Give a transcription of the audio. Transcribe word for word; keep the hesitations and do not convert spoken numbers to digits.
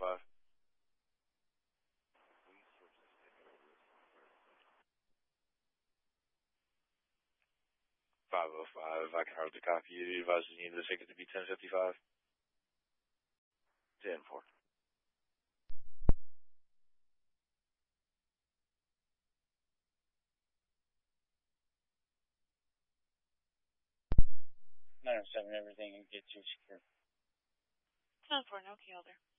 five. five oh five, I can hardly copy you. Advises you the ticket to be ten fifty-five. ten four. nine oh seven, everything and get you secure. ten four, no key holder.